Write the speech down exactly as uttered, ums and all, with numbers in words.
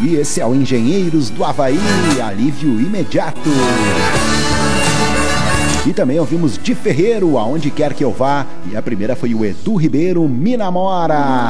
E esse é o Engenheiros do Havaí, Alívio Imediato. E também ouvimos De Ferreiro, Aonde Quer Que Eu Vá. E a primeira foi o Edu Ribeiro, Me Namora.